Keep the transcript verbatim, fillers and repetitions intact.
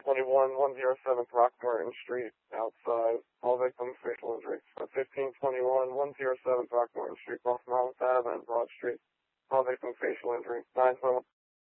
twenty-one, one oh seven Throckmorton Street, outside. All victims facial injuries. fifteen twenty-one, one oh seven Throckmorton Street, both Monmouth Ave and Broad Street. All victims facial injury. nine